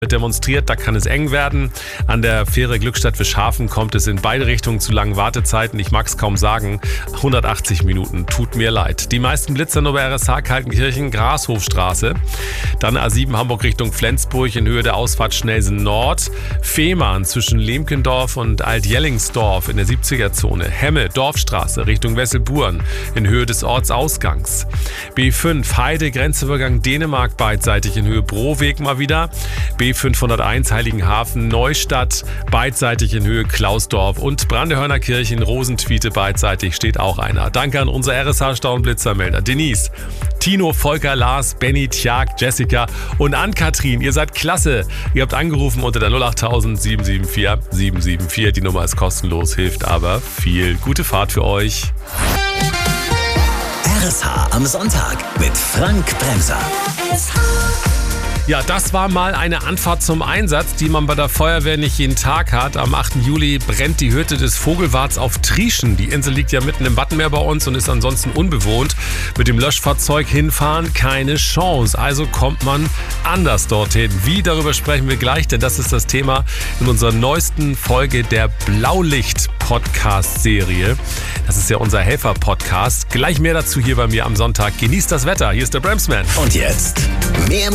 demonstriert, da kann es eng werden. An der Fähre Glückstadt-Wischhafen kommt es in beide Richtungen zu langen Wartezeiten. Ich mag es kaum sagen. 180 Minuten, tut mir leid. Die meisten Blitzer nur bei RSH Kaltenkirchen, Grashofstraße. Dann A7 Hamburg Richtung Flensburg in Höhe der Ausfahrt Schnelsen Nord. Fehmarn zwischen Lemkendorf und Altjellingsdorf in der 70er-Zone. Hemme, Dorfstraße Richtung Wesselburen in Höhe des Ortsausgangs. B5 Heide, Grenzübergang Dänemark beidseitig in Höhe Broweg mal wieder. B501 Heiligenhafen Neustadt beidseitig in Höhe Klausdorf und Brandehörner Kirchen Rosentwiete beidseitig steht auch einer. Danke an unser RSH-Stauenblitzermelder Denise, Tino, Volker, Lars, Benny, Tjag, Jessica und Ann-Kathrin. Ihr seid klasse. Ihr habt angerufen unter der 08000 774 774. Die Nummer ist kostenlos, hilft aber viel. Gute Fahrt für euch. RSH am Sonntag mit Frank Bremser. Ja, das war mal eine Anfahrt zum Einsatz, die man bei der Feuerwehr nicht jeden Tag hat. Am 8. Juli brennt die Hütte des Vogelwarts auf Trieschen. Die Insel liegt ja mitten im Wattenmeer bei uns und ist ansonsten unbewohnt. Mit dem Löschfahrzeug hinfahren, keine Chance. Also kommt man anders dorthin. Wie, darüber sprechen wir gleich, denn das ist das Thema in unserer neuesten Folge der Blaulicht-Podcast-Serie. Das ist ja unser Helfer-Podcast. Gleich mehr dazu hier bei mir am Sonntag. Genießt das Wetter. Hier ist der Bremsman. Und jetzt mehr